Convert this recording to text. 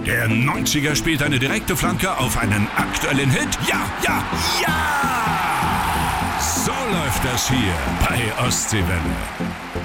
Der 90er spielt eine direkte Flanke auf einen aktuellen Hit. Ja, ja, ja! So läuft das hier bei Ostseewelle.